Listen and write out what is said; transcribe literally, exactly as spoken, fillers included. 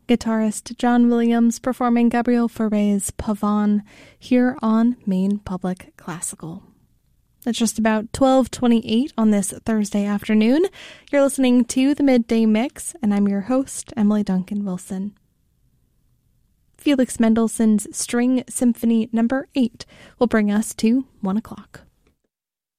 guitarist John Williams performing Gabriel Fauré's Pavane here on Maine Public Classical. It's just about twelve twenty-eight on this Thursday afternoon. You're listening to The Midday Mix, and I'm your host, Emily Duncan Wilson. Felix Mendelssohn's String Symphony Number eight will bring us to one o'clock.